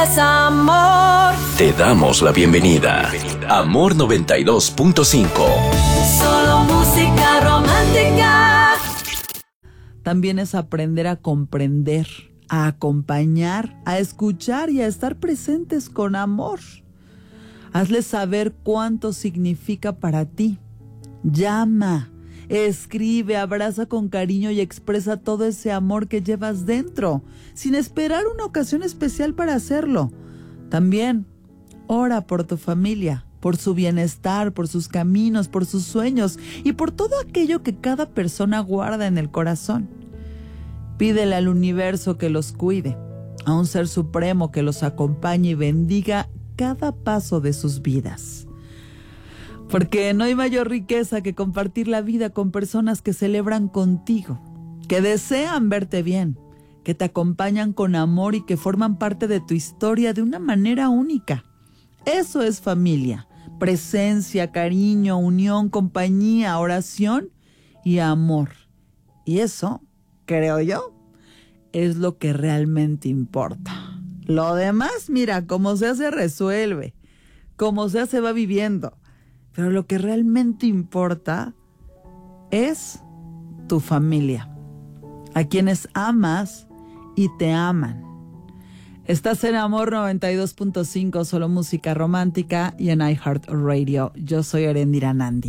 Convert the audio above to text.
Es amor. Te damos la bienvenida. Amor 92.5. Solo música romántica. También es aprender a comprender, a acompañar, a escuchar y a estar presentes con amor. Hazle saber cuánto significa para ti. Llama, escribe, abraza con cariño y expresa todo ese amor que llevas dentro, sin esperar una ocasión especial para hacerlo. También ora por tu familia, por su bienestar, por sus caminos, por sus sueños y por todo aquello que cada persona guarda en el corazón. Pídele al universo que los cuide, a un ser supremo que los acompañe y bendiga cada paso de sus vidas. Porque no hay mayor riqueza que compartir la vida con personas que celebran contigo, que desean verte bien, que te acompañan con amor y que forman parte de tu historia de una manera única. Eso es familia, presencia, cariño, unión, compañía, oración y amor. Y eso, creo yo, es lo que realmente importa. Lo demás, mira, como sea se resuelve, como sea se va viviendo. Pero lo que realmente importa es tu familia, a quienes amas y te aman. Estás en Amor 92.5, solo música romántica y en iHeartRadio. Yo soy Erendira Nandi.